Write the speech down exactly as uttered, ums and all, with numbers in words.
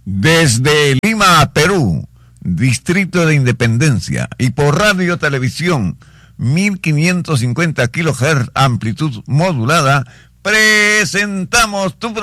Desde Lima, Perú, Distrito de Independencia, y por radio televisión mil quinientos cincuenta kilohertz, amplitud modulada, presentamos tu programa